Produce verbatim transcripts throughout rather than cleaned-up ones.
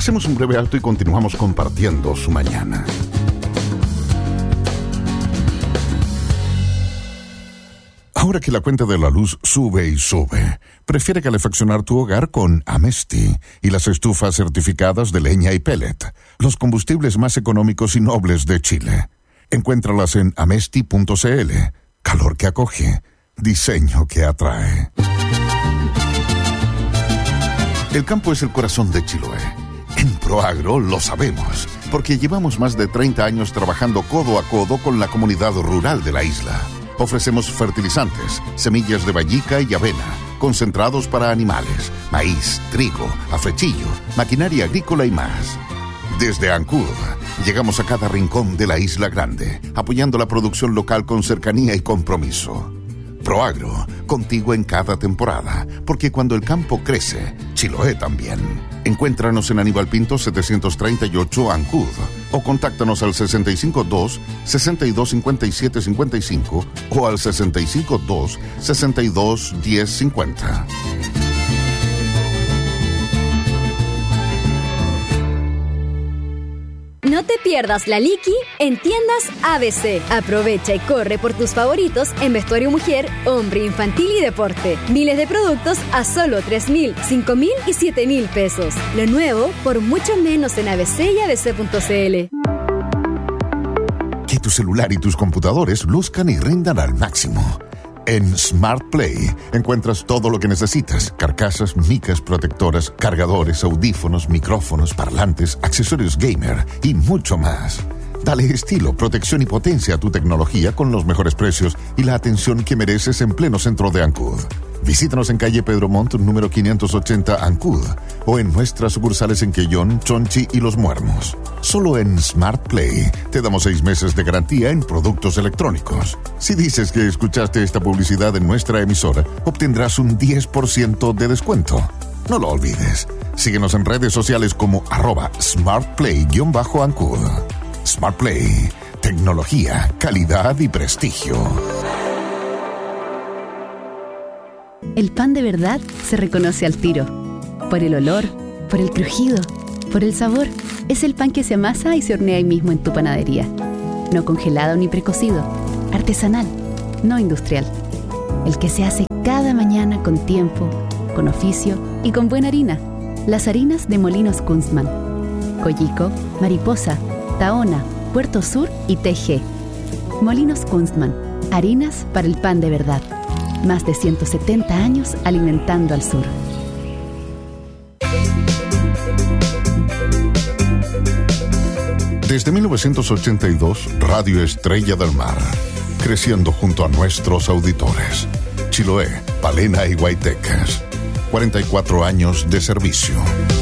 Hacemos un breve alto y continuamos compartiendo su mañana. Ahora que la cuenta de la luz sube y sube, prefiere calefaccionar tu hogar con Amesti y las estufas certificadas de leña y pellet, los combustibles más económicos y nobles de Chile. Encuéntralas en amesti punto cl. Calor que acoge, diseño que atrae. El campo es el corazón de Chiloé. En Proagro lo sabemos, porque llevamos más de treinta años trabajando codo a codo con la comunidad rural de la isla. Ofrecemos fertilizantes, semillas de vallica y avena, concentrados para animales, maíz, trigo, afrechillo, maquinaria agrícola y más. Desde Ancud, llegamos a cada rincón de la Isla Grande, apoyando la producción local con cercanía y compromiso. Proagro, contigo en cada temporada, porque cuando el campo crece, Chiloé también. Encuéntranos en Aníbal Pinto setecientos treinta y ocho Ancud o contáctanos al sesenta y cinco dos, sesenta y dos cincuenta y siete cincuenta y cinco o al sesenta y cinco dos, sesenta y dos diez cincuenta. No te pierdas la Liqui en tiendas A B C. Aprovecha y corre por tus favoritos en vestuario mujer, hombre, infantil y deporte. Miles de productos a solo tres mil, cinco mil y siete mil pesos. Lo nuevo por mucho menos en A B C y A B C punto C L. Que tu celular y tus computadores luzcan y rindan al máximo. En Smart Play encuentras todo lo que necesitas: carcasas, micas protectoras, cargadores, audífonos, micrófonos, parlantes, accesorios gamer y mucho más. Dale estilo, protección y potencia a tu tecnología con los mejores precios y la atención que mereces en pleno centro de Ancud. Visítanos en calle Pedro Montt, número quinientos ochenta, Ancud, o en nuestras sucursales en Quellón, Chonchi y Los Muermos. Solo en Smart Play te damos seis meses de garantía en productos electrónicos. Si dices que escuchaste esta publicidad en nuestra emisora, obtendrás un diez por ciento de descuento. No lo olvides. Síguenos en redes sociales como arroba smartplay-ancud. Smart Play. Tecnología, calidad y prestigio. El pan de verdad se reconoce al tiro. Por el olor, por el crujido, por el sabor. Es el pan que se amasa y se hornea ahí mismo en tu panadería. No congelado ni precocido. Artesanal, no industrial. El que se hace cada mañana con tiempo, con oficio y con buena harina. Las harinas de Molinos Kunstmann. Coyico, Mariposa, Tahona, Puerto Sur y T G. Molinos Kunstmann. Harinas para el pan de verdad. Más de ciento setenta años alimentando al sur. Desde mil novecientos ochenta y dos, Radio Estrella del Mar, creciendo junto a nuestros auditores. Chiloé, Palena y Guaytecas. cuarenta y cuatro años de servicio.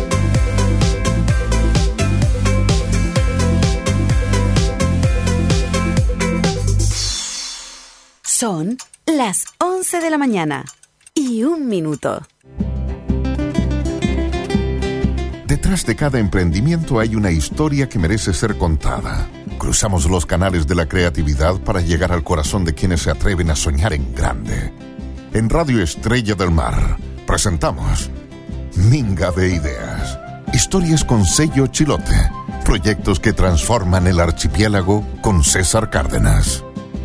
Son las once de la mañana y un minuto. Detrás de cada emprendimiento hay una historia que merece ser contada. Cruzamos los canales de la creatividad para llegar al corazón de quienes se atreven a soñar en grande. En Radio Estrella del Mar presentamos Minga de Ideas. Historias con sello Chilote. Proyectos que transforman el archipiélago con César Cárdenas.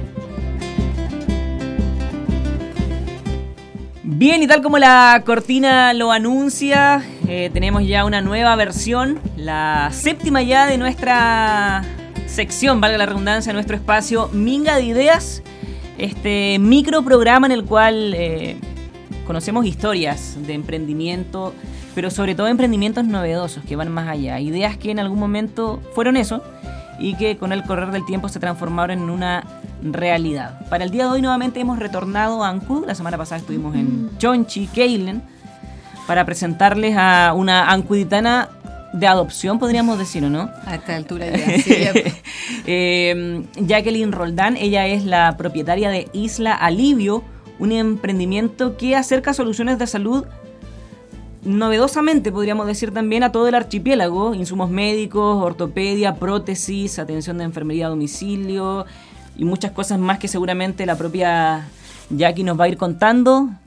Bien, y tal como la cortina lo anuncia, eh, tenemos ya una nueva versión, la séptima ya de nuestra sección, valga la redundancia, nuestro espacio Minga de Ideas, este micro programa en el cual eh, conocemos historias de emprendimiento, pero sobre todo emprendimientos novedosos que van más allá, ideas que en algún momento fueron eso y que con el correr del tiempo se transformaron en una realidad. Para el día de hoy nuevamente hemos retornado a Ancud. La semana pasada estuvimos en Chonchi, Keilen, para presentarles a una ancuditana de adopción, podríamos decir, ¿o no? A esta altura ya, sí, ya. eh, Jacqueline Roldán, ella es la propietaria de Isla Alivio, un emprendimiento que acerca soluciones de salud novedosamente, podríamos decir también, a todo el archipiélago: insumos médicos, ortopedia, prótesis, atención de enfermería a domicilio y muchas cosas más que seguramente la propia Jackie nos va a ir contando.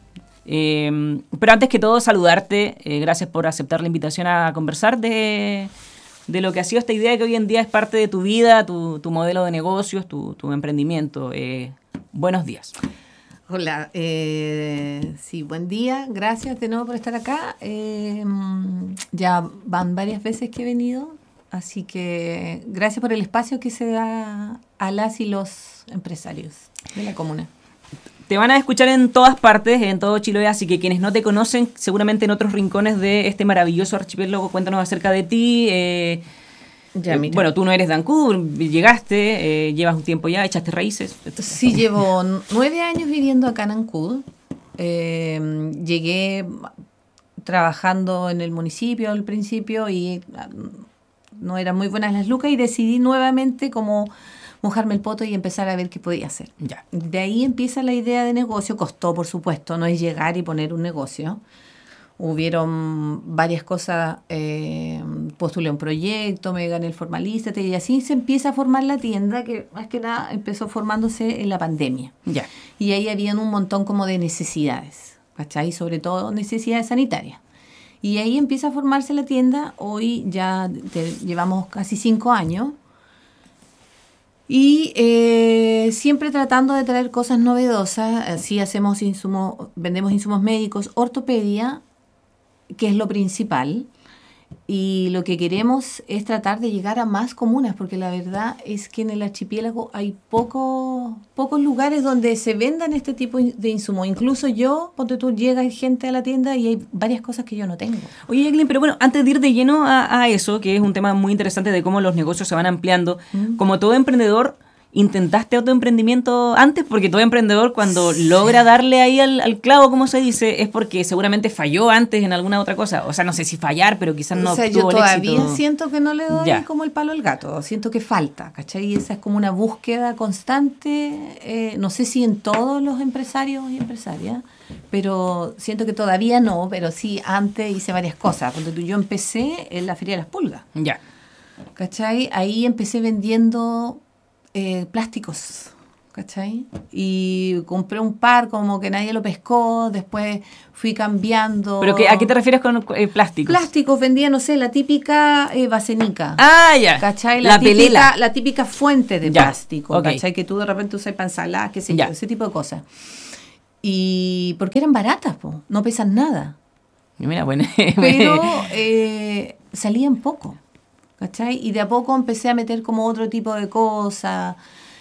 Eh, pero antes que todo, saludarte. Eh, gracias por aceptar la invitación a conversar de, de lo que ha sido esta idea que hoy en día es parte de tu vida, tu, tu modelo de negocios, tu, tu emprendimiento. Eh, buenos días. Hola, eh, sí, buen día. Gracias de nuevo por estar acá. Eh, ya van varias veces que he venido, así que gracias por el espacio que se da a las y los empresarios de la comuna. Te van a escuchar en todas partes, en todo Chiloé, así que quienes no te conocen, seguramente en otros rincones de este maravilloso archipiélago, cuéntanos acerca de ti. Eh, ya, mira. Bueno, tú no eres de Ancud, llegaste, eh, llevas un tiempo ya, echaste raíces. Sí, llevo nueve años viviendo acá en Ancud. Eh, llegué trabajando en el municipio al principio y no eran muy buenas las lucas y decidí nuevamente como mojarme el poto y empezar a ver qué podía hacer. Ya. De ahí empieza la idea de negocio. Costó, por supuesto, no es llegar y poner un negocio. Hubieron varias cosas, eh, postulé un proyecto, me gané el formalízate y así se empieza a formar la tienda, que más que nada empezó formándose en la pandemia. Ya. Y ahí habían un montón como de necesidades, ¿cachai? Sobre todo necesidades sanitarias. Y ahí empieza a formarse la tienda. Hoy ya te, llevamos casi cinco años. Y eh, siempre tratando de traer cosas novedosas. Así hacemos insumos, vendemos insumos médicos, ortopedia, que es lo principal. Y lo que queremos es tratar de llegar a más comunas, porque la verdad es que en el archipiélago hay poco, pocos lugares donde se vendan este tipo de insumos. Incluso yo, ponte tú, llega gente a la tienda y hay varias cosas que yo no tengo. Oye, Jacqueline, pero bueno, antes de ir de lleno a, a eso, que es un tema muy interesante de cómo los negocios se van ampliando, mm. como todo emprendedor, ¿intentaste autoemprendimiento antes? Porque todo emprendedor cuando sí. logra darle ahí al, al clavo, como se dice, es porque seguramente falló antes en alguna otra cosa. O sea, no sé si fallar, pero quizás no o sea, obtuvo yo todavía el éxito. Siento que no le doy ya. como el palo al gato. Siento que falta, ¿cachai? Y esa es como una búsqueda constante. Eh, no sé si en todos los empresarios y empresarias, pero siento que todavía no, pero sí antes hice varias cosas. Cuando yo empecé en la Feria de las Pulgas. Ya. ¿Cachai? Ahí empecé vendiendo Eh, plásticos, ¿cachai? Y compré un par como que nadie lo pescó, después fui cambiando. ¿Pero qué, a qué te refieres con eh, plásticos? Plásticos, vendía, no sé, la típica eh, basenica. Ah, ya. ¿Cachai? La La, típica, pelela. La típica fuente de ya. plástico, Okay. ¿cachai? Que tú de repente usas para ensaladas, qué sé ya. yo, ese tipo de cosas. Y porque eran baratas, po, no pesan nada. Mira, bueno. Pero eh, salían poco. ¿Cachai? Y de a poco empecé a meter como otro tipo de cosas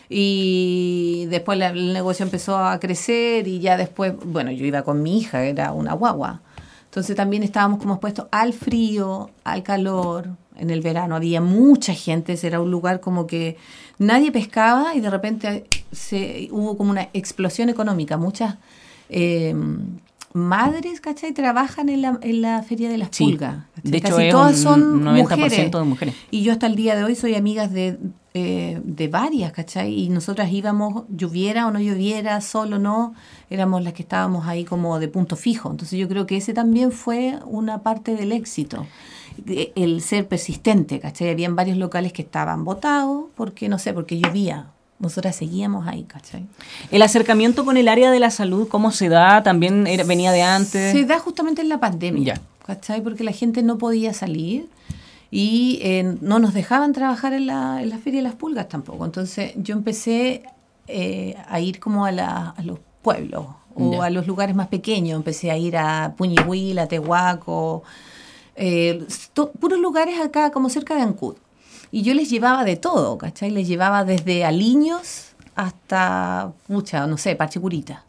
y después la, el negocio empezó a crecer y ya después, bueno, yo iba con mi hija, era una guagua. Entonces también estábamos como expuestos al frío, al calor. En el verano había mucha gente, ese era un lugar como que nadie pescaba y de repente se, hubo como una explosión económica. Muchas eh, madres, ¿cachai? Trabajan en la, en la Feria de las sí. Pulgas. ¿cachai? De hecho, casi es todas un son noventa por ciento mujeres. de mujeres. Y yo hasta el día de hoy soy amigas de, eh, de varias, ¿cachai? Y nosotras íbamos, lloviera o no lloviera, sol o no, éramos las que estábamos ahí como de punto fijo. Entonces yo creo que ese también fue una parte del éxito, el ser persistente, ¿cachai? Habían varios locales que estaban botados porque, no sé, porque llovía. Nosotras seguíamos ahí, ¿cachai? ¿El acercamiento con el área de la salud, cómo se da? ¿También era, venía de antes? Se da justamente en la pandemia, ya. ¿cachai? Porque la gente no podía salir y eh, no nos dejaban trabajar en la, en la Feria de las Pulgas tampoco. Entonces yo empecé eh, a ir como a, la, a los pueblos o ya. a los lugares más pequeños. Empecé a ir a Puñihuil, a Tehuaco, eh, to, puros lugares acá como cerca de Ancud. Y yo les llevaba de todo, ¿cachai? Les llevaba desde aliños hasta, mucha, no sé, Parche Curita.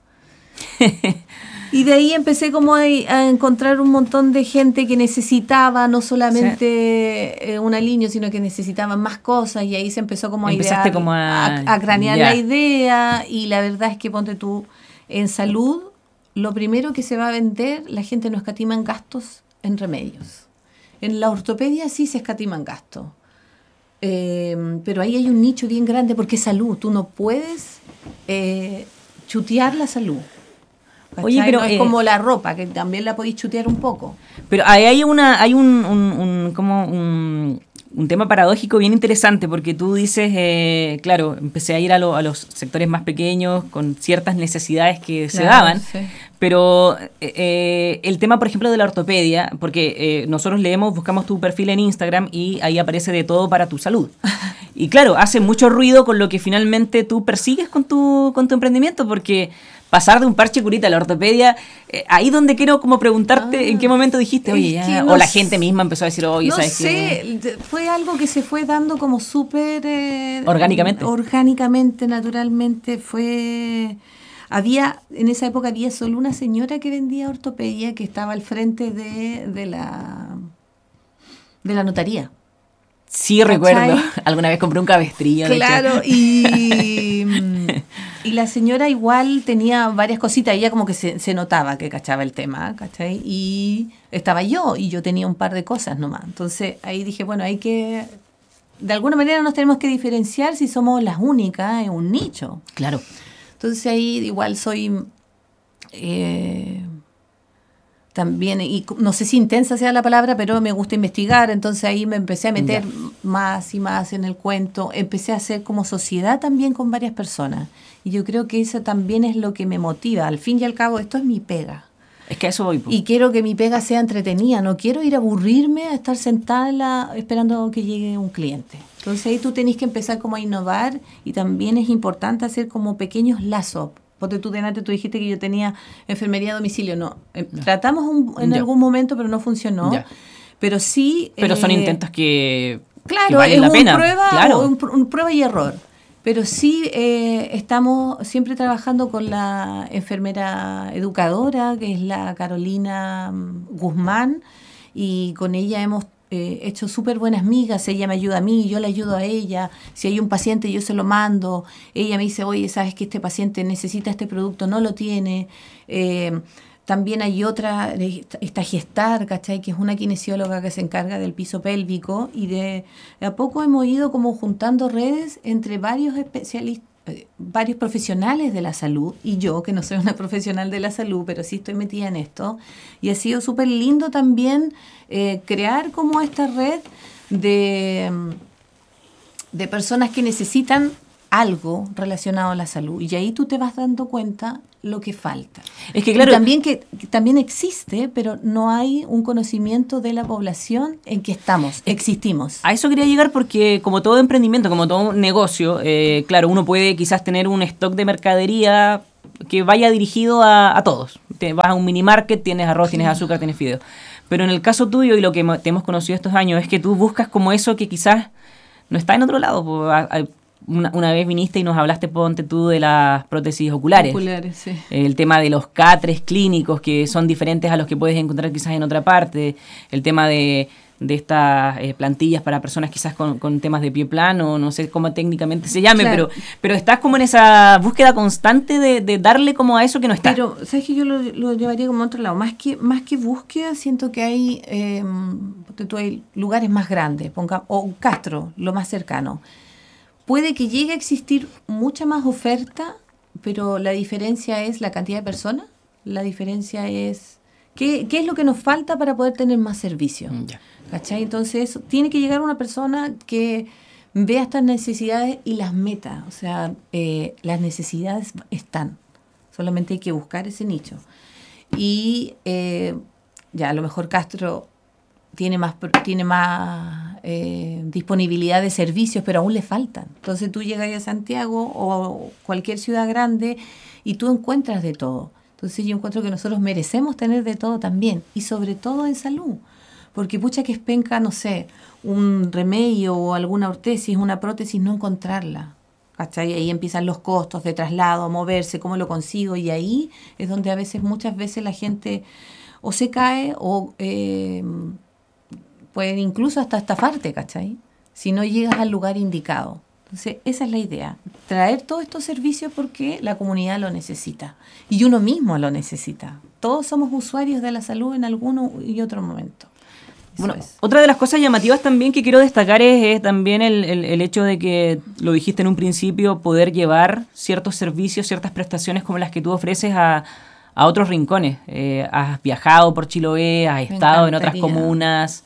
Y de ahí empecé como a, a encontrar un montón de gente que necesitaba no solamente sí. eh, un aliño, sino que necesitaban más cosas. Y ahí se empezó como a idear, como a, a, a cranear yeah. la idea. Y la verdad es que, ponte tú, en salud, lo primero que se va a vender, la gente no escatima en gastos en remedios. En la ortopedia sí se escatiman gastos. Eh, pero ahí hay un nicho bien grande porque es salud. Tú no puedes eh, chutear la salud. ¿cachai? Oye, pero no es eh, como la ropa, que también la podéis chutear un poco. Pero ahí hay una, hay un, un, un como un, un tema paradójico bien interesante, porque tú dices, eh, claro, empecé a ir a, lo, a los sectores más pequeños con ciertas necesidades que claro, se daban, sí. Pero eh, el tema, por ejemplo, de la ortopedia, porque eh, nosotros leemos, buscamos tu perfil en Instagram y ahí aparece de todo para tu salud. Y claro, hace mucho ruido con lo que finalmente tú persigues con tu, con tu emprendimiento, porque pasar de un parche curita a la ortopedia, eh, ahí donde quiero como preguntarte, ah, ¿en qué momento dijiste, oye, ya? No o la sé, gente misma empezó a decir, oye, no ¿sabes sé, qué? Fue algo que se fue dando como súper... Eh, orgánicamente. Orgánicamente, naturalmente, fue... Había, en esa época había solo una señora que vendía ortopedia que estaba al frente de, de la de la notaría. Sí, ¿cachai? Recuerdo. Alguna vez compré un cabestrillo. Claro, y, y la señora igual tenía varias cositas. Ella como que se, se notaba que cachaba el tema, ¿cachai? Y estaba yo, y yo tenía un par de cosas nomás. Entonces ahí dije, bueno, hay que... De alguna manera nos tenemos que diferenciar si somos las únicas en un nicho. Claro. Entonces ahí igual soy eh, también, y no sé si intensa sea la palabra, pero me gusta investigar, entonces ahí me empecé a meter ya. más y más en el cuento, empecé a hacer como sociedad también con varias personas, y yo creo que eso también es lo que me motiva, al fin y al cabo esto es mi pega. Es que a eso voy. Po. Y quiero que mi pega sea entretenida, no quiero ir a aburrirme a estar sentada en la, esperando que llegue un cliente. Entonces ahí tú tenés que empezar como a innovar y también es importante hacer como pequeños lazos. Porque tú, delante, tú dijiste que yo tenía enfermería a domicilio. No, eh, no. Tratamos un, en ya. algún momento, pero no funcionó. Ya. Pero sí... Pero eh, son intentos que, claro, que valen es la un pena. Prueba, claro, un, un prueba y error. Pero sí eh, estamos siempre trabajando con la enfermera educadora, que es la Carolina Guzmán, y con ella hemos eh, hecho súper buenas migas. Ella me ayuda a mí, yo le ayudo a ella. Si hay un paciente, yo se lo mando. Ella me dice, oye, ¿sabes que este paciente necesita este producto? No lo tiene. Eh, También hay otra, esta Gestar, ¿cachai? Que es una kinesióloga que se encarga del piso pélvico, y de, de a poco hemos ido como juntando redes entre varios especialistas, eh, varios profesionales de la salud, y yo, que no soy una profesional de la salud, pero sí estoy metida en esto, y ha sido súper lindo también eh, crear como esta red de, de personas que necesitan algo relacionado a la salud, y ahí tú te vas dando cuenta lo que falta. Es que claro, y también que, que también existe, pero no hay un conocimiento de la población en que estamos, existimos. A eso quería llegar porque como todo emprendimiento, como todo negocio, eh, claro, uno puede quizás tener un stock de mercadería que vaya dirigido a, a todos. Te vas a un mini market, tienes arroz, sí. tienes azúcar, tienes fideo. Pero en el caso tuyo y lo que te hemos conocido estos años es que tú buscas como eso que quizás no está en otro lado. Una, una vez viniste y nos hablaste, ponte tú, de las prótesis oculares. Oculares, sí. El tema de los catres clínicos, que son diferentes a los que puedes encontrar quizás en otra parte. El tema de, de estas eh, plantillas para personas quizás con, con temas de pie plano, no sé cómo técnicamente se llame, claro. pero pero estás como en esa búsqueda constante de, de darle como a eso que no está. Pero, ¿sabes que yo lo, lo llevaría como a otro lado? Más que, más que búsqueda, siento que hay, eh, tú hay lugares más grandes, ponga, o Castro, lo más cercano. Puede que llegue a existir mucha más oferta, pero la diferencia es la cantidad de personas. La diferencia es qué, qué es lo que nos falta para poder tener más servicio. Ya. ¿Cachai? Entonces, tiene que llegar una persona que vea estas necesidades y las meta. O sea, eh, las necesidades están. Solamente hay que buscar ese nicho. Y eh, ya, a lo mejor Castro tiene más tiene más eh, disponibilidad de servicios, pero aún le faltan. Entonces tú llegas a Santiago o cualquier ciudad grande y tú encuentras de todo. Entonces yo encuentro que nosotros merecemos tener de todo también, y sobre todo en salud, porque pucha que es penca, no sé, un remedio o alguna ortesis, una prótesis, no encontrarla. ¿Cachai? Ahí empiezan los costos de traslado, moverse, cómo lo consigo, y ahí es donde a veces, muchas veces la gente o se cae o... Eh, pueden incluso hasta estafarte, ¿cachai? Si no llegas al lugar indicado. Entonces, esa es la idea. Traer todos estos servicios porque la comunidad lo necesita. Y uno mismo lo necesita. Todos somos usuarios de la salud en alguno y otro momento. Eso bueno, es. Otra de las cosas llamativas también que quiero destacar es, es también el, el, el hecho de que, lo dijiste en un principio, poder llevar ciertos servicios, ciertas prestaciones como las que tú ofreces a, a otros rincones. Eh, has viajado por Chiloé, has estado en otras comunas...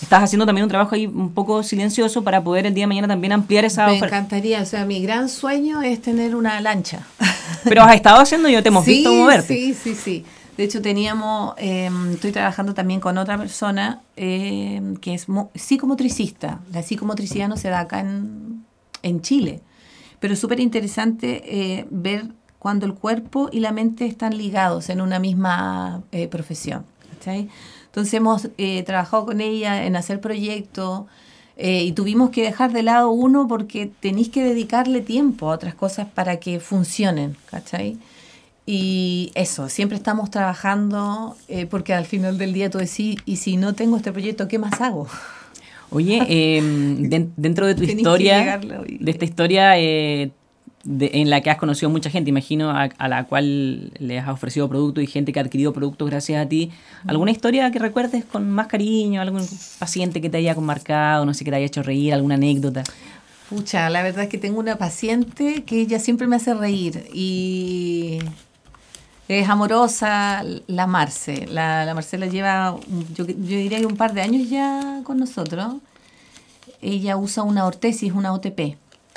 estás haciendo también un trabajo ahí un poco silencioso para poder el día de mañana también ampliar esa Me oferta. encantaría, o sea, mi gran sueño es tener una lancha. Pero has estado haciendo, yo te hemos sí, visto moverte. Sí, sí, sí. De hecho, teníamos, eh, estoy trabajando también con otra persona eh, que es mo- psicomotricista. La psicomotricidad no se da acá en, en Chile, pero es súper interesante eh, ver cuando el cuerpo y la mente están ligados en una misma eh, profesión. ¿Cachai? Entonces hemos eh, trabajado con ella en hacer proyectos eh, y tuvimos que dejar de lado uno porque tenéis que dedicarle tiempo a otras cosas para que funcionen, ¿cachai? Y eso, siempre estamos trabajando eh, porque al final del día tú decís, y si no tengo este proyecto, ¿qué más hago? Oye, eh, de, dentro de tu Tenés que historia, llegarle hoy. de esta historia eh, de, en la que has conocido mucha gente, imagino, a, a la cual le has ofrecido productos y gente que ha adquirido productos gracias a ti, ¿alguna historia que recuerdes con más cariño? ¿Algún paciente que te haya marcado, no sé, que te haya hecho reír, alguna anécdota? Pucha, la verdad es que tengo una paciente que ella siempre me hace reír y es amorosa, la Marce. La, la Marcela lleva, yo, yo diría que un par de años ya con nosotros. Ella usa una ortesis, una O T P.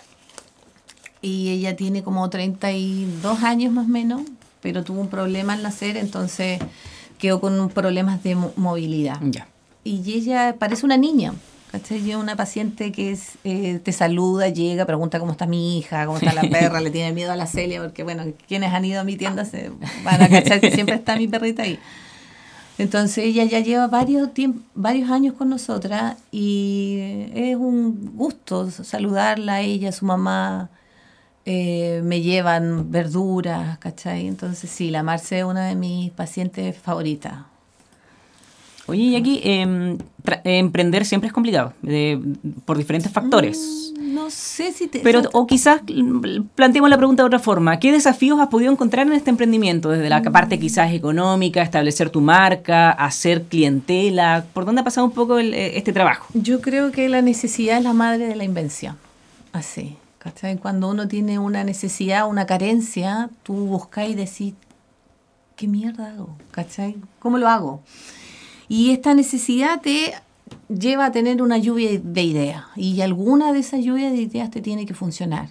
Y ella tiene como treinta y dos años más o menos, pero tuvo un problema al nacer, entonces quedó con problemas de mo- movilidad. Ya. Y ella parece una niña, ¿cachai? Yo una paciente que es, eh, te saluda, llega, pregunta cómo está mi hija, cómo está la perra, le tiene miedo a la Celia, porque bueno, quienes han ido a mi tienda se van a cachar que siempre está mi perrita ahí. Entonces ella ya lleva varios, tiemp- varios años con nosotras y es un gusto saludarla a ella, a su mamá. Eh, me llevan verduras, ¿cachai? Entonces sí, la Marce es una de mis pacientes favoritas. Oye, y aquí eh, tra- emprender siempre es complicado, eh, por diferentes factores. Mm, no sé si te... Pero, o quizás mm, planteemos la pregunta de otra forma. ¿Qué desafíos has podido encontrar en este emprendimiento? Desde la parte quizás económica, establecer tu marca, hacer clientela. ¿Por dónde ha pasado un poco el, eh, este trabajo? Yo creo que la necesidad es la madre de la invención. Así, ¿cachai? Cuando uno tiene una necesidad, una carencia, tú buscas y decís, ¿qué mierda hago? ¿Cachai? ¿Cómo lo hago? Y esta necesidad te lleva a tener una lluvia de ideas. Y alguna de esas lluvias de ideas te tiene que funcionar.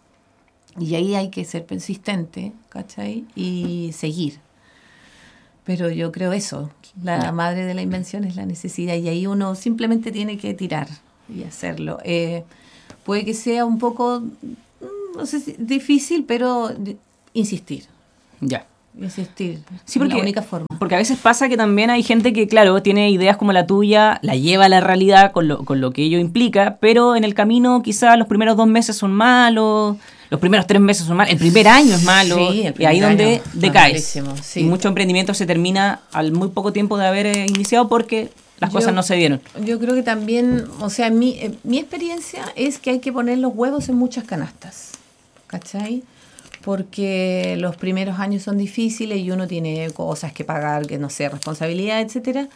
Y ahí hay que ser persistente, ¿cachai? Y seguir. Pero yo creo eso, la madre de la invención es la necesidad. Y ahí uno simplemente tiene que tirar y hacerlo. Eh, puede que sea un poco, no sé si difícil, pero de- insistir. Ya. Insistir. Sí, es porque, la única forma. porque a veces pasa que también hay gente que, claro, tiene ideas como la tuya, la lleva a la realidad con lo, con lo que ello implica, pero en el camino quizás los primeros dos meses son malos, los primeros tres meses son malos, el primer año es malo, Sí, el y primer ahí donde año es decaes. malísimo, sí. Y mucho emprendimiento se termina al muy poco tiempo de haber eh, iniciado porque las Yo- cosas no se dieron. Yo creo que también, o sea, mi, eh, mi experiencia es que hay que poner los huevos en muchas canastas, ¿cachai? Porque los primeros años son difíciles y uno tiene cosas que pagar, que no sé, responsabilidad, etcétera.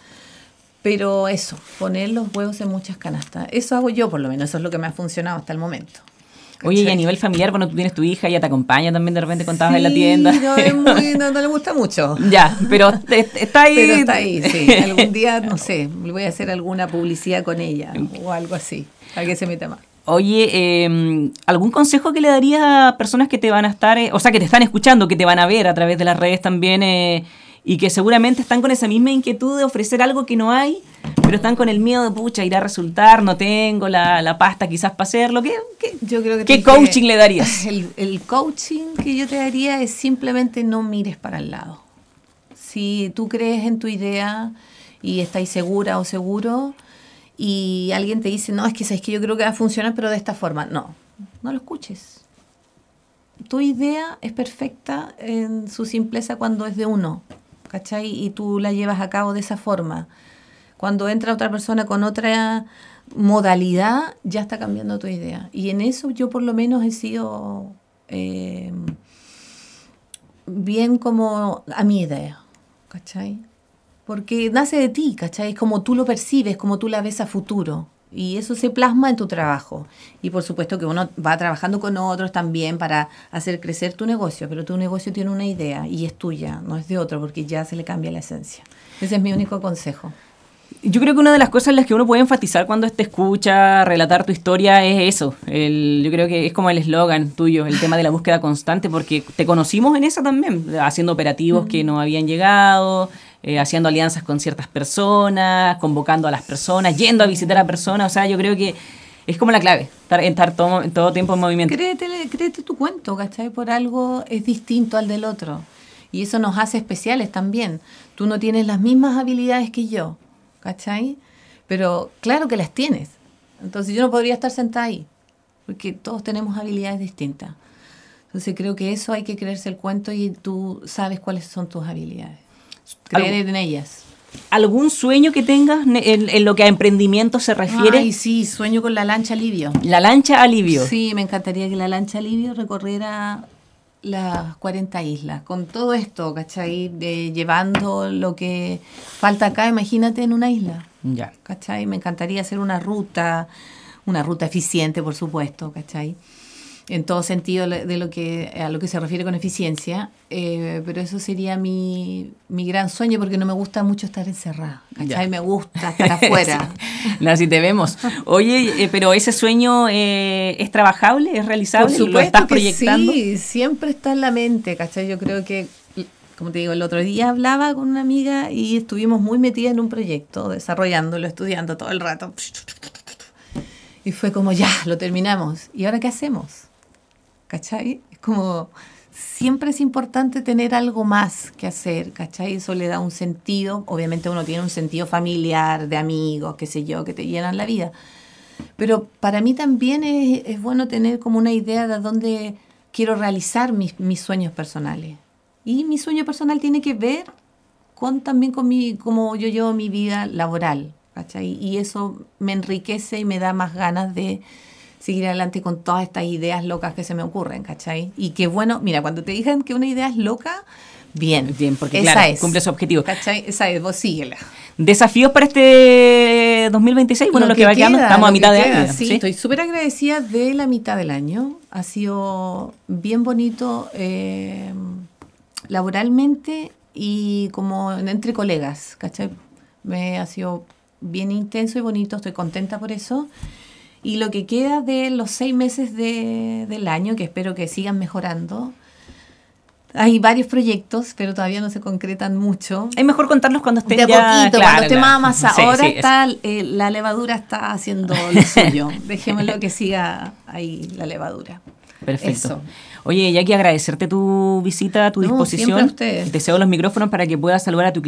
Pero eso, poner los huevos en muchas canastas. Eso hago yo, por lo menos, eso es lo que me ha funcionado hasta el momento. Oye, y a ¿Cachai? nivel familiar, bueno, tú tienes tu hija, ella te acompaña también, de repente contabas en la Sí, tienda. No, es muy, no, no le gusta mucho. Ya, pero te- te- está ahí. Pero está ahí, sí. Algún día, no sé, le voy a hacer alguna publicidad con ella o algo así, para que se meta más. Oye, eh, ¿algún consejo que le darías a personas que te van a estar, eh, o sea, que te están escuchando, que te van a ver a través de las redes también, eh, y que seguramente están con esa misma inquietud de ofrecer algo que no hay, pero están con el miedo de, pucha, irá a resultar, no tengo la, la pasta quizás para hacerlo? ¿Qué, qué, Yo creo que ¿qué tienes que- coaching le darías? El, el coaching que yo te daría es simplemente no mires para el lado. Si tú crees en tu idea y estás segura o seguro y alguien te dice, no, es que sabes que yo creo que va a funcionar, pero de esta forma. No, no lo escuches. Tu idea es perfecta en su simpleza cuando es de uno, ¿cachai? Y tú la llevas a cabo de esa forma. Cuando entra otra persona con otra modalidad, ya está cambiando tu idea. Y en eso yo por lo menos he sido eh, bien como a mi idea, ¿cachai? Porque nace de ti, ¿cachai? Es como tú lo percibes, como tú la ves a futuro. Y eso se plasma en tu trabajo. Y por supuesto que uno va trabajando con otros también para hacer crecer tu negocio, pero tu negocio tiene una idea y es tuya, no es de otro, porque ya se le cambia la esencia. Ese es mi único consejo. Yo creo que una de las cosas en las que uno puede enfatizar cuando te escucha relatar tu historia es eso. El, yo creo que es como el eslogan tuyo, el tema de la búsqueda constante, porque te conocimos en esa también, haciendo operativos mm. que no habían llegado, eh, haciendo alianzas con ciertas personas, convocando a las personas, yendo a visitar a personas. O sea, yo creo que es como la clave, estar, estar todo, todo tiempo en movimiento. Créete, créete tu cuento, ¿cachai? Por algo es distinto al del otro. Y eso nos hace especiales también. Tú no tienes las mismas habilidades que yo, ¿cachai? Pero claro que las tienes. Entonces yo no podría estar sentada ahí, porque todos tenemos habilidades distintas. Entonces creo que eso hay que creerse el cuento y tú sabes cuáles son tus habilidades. Creer en ellas. ¿Algún sueño que tengas en, en lo que a emprendimiento se refiere? Ay, sí, sueño con la lancha Alivio. La lancha Alivio. Sí, me encantaría que la lancha Alivio recorriera las cuarenta islas, con todo esto, ¿cachai? De, llevando lo que falta acá, imagínate en una isla. Ya. ¿Cachai? Me encantaría hacer una ruta, una ruta eficiente, por supuesto, ¿cachai? En todo sentido de lo que a lo que se refiere con eficiencia, eh, pero eso sería mi, mi gran sueño, porque no me gusta mucho estar encerrada, ¿cachai? Ya. Me gusta estar afuera. Sí. No, así te vemos. Oye, eh, pero ese sueño eh, es trabajable, es realizable, por supuesto, ¿lo estás que proyectando? Sí, siempre está en la mente, ¿cachai? Yo creo que, como te digo, el otro día hablaba con una amiga y estuvimos muy metidas en un proyecto, desarrollándolo, estudiando todo el rato. Y fue como, ya, lo terminamos. ¿Y ahora qué hacemos? ¿Cachai? Es como, siempre es importante tener algo más que hacer, ¿cachai? Eso le da un sentido. Obviamente uno tiene un sentido familiar, de amigos, qué sé yo, que te llenan la vida. Pero para mí también es, es bueno tener como una idea de dónde quiero realizar mis, mis sueños personales. Y mi sueño personal tiene que ver con también con mi, cómo yo llevo mi vida laboral, ¿cachai? Y eso me enriquece y me da más ganas de seguir adelante con todas estas ideas locas que se me ocurren, ¿cachai? Y que bueno, mira, cuando te digan que una idea es loca, bien. Bien, porque esa claro, es. cumple su objetivo. ¿Cachai? Esa es, vos síguela. ¿Desafíos para este dos mil veintiséis? Bueno, lo, lo que, que va queda, quedando, estamos a mitad de año. Sí, ¿sí? Estoy súper agradecida de la mitad del año. Ha sido bien bonito eh, laboralmente y como entre colegas, ¿cachai? Me ha sido bien intenso y bonito, estoy contenta por eso. Y lo que queda de los seis meses de, del año, que espero que sigan mejorando, hay varios proyectos, pero todavía no se concretan mucho. Es mejor contarlos cuando estén de ya... poquito, claro, cuando esté claro. más amasado. Sí, Ahora sí, está eh, la levadura está haciendo lo suyo. Dejémoslo que siga ahí la levadura. Perfecto. Eso. Oye, Jackie, agradecerte tu visita, tu no, disposición. Siempre a ustedes. Te cedo los micrófonos para que puedas saludar a tu